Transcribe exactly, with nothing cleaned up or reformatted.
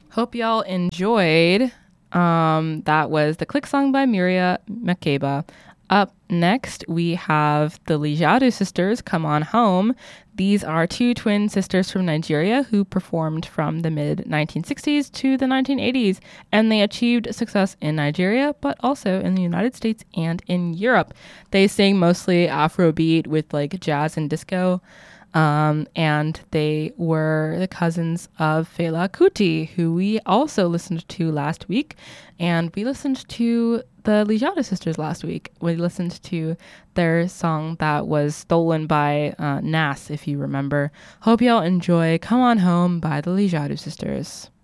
Hope y'all enjoyed. Um, that was the Click song by Miria Makeba. Up next, we have the Lijadu Sisters, Come On Home. These are two twin sisters from Nigeria who performed from the mid nineteen sixties to the nineteen eighties, and they achieved success in Nigeria, but also in the United States and in Europe. They sing mostly Afrobeat with like jazz and disco. Um, and they were the cousins of Fela Kuti, who we also listened to last week. And we listened to the Lijada Sisters last week. We listened to their song that was stolen by uh, Nas, if you remember. Hope y'all enjoy Come On Home by the Lijada Sisters.